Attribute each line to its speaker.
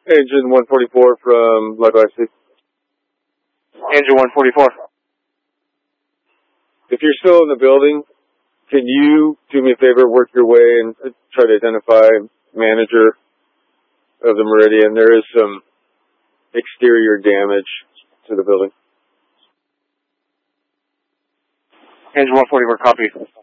Speaker 1: Engine 144 from Leadville.
Speaker 2: Engine 144.
Speaker 1: If you're still in the building, can you do me a favor, work your way and try to identify manager of the Meridian? There is some exterior damage to the building.
Speaker 2: Engine 144, copy.